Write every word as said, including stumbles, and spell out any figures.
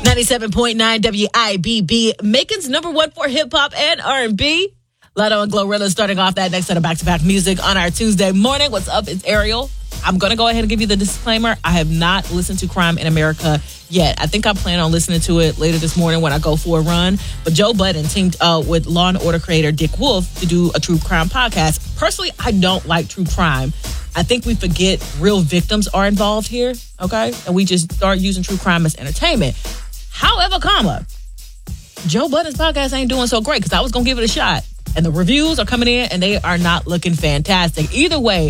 ninety-seven point nine W I B B, Macon's number one for hip-hop and R and B. Lotto and Glorilla starting off that next set of back-to-back music on our Tuesday morning. What's up? It's Ariel. I'm going to go ahead and give you the disclaimer. I have not listened to Crime in America yet. I think I plan on listening to it later this morning when I go for a run. But Joe Budden teamed uh, with Law and Order creator Dick Wolf to do a true crime podcast. Personally, I don't like true crime. I think we forget real victims are involved here, okay? And we just start using true crime as entertainment. However, comma, Joe Budden's podcast ain't doing so great because I was going to give it a shot. And the reviews are coming in and they are not looking fantastic. Either way,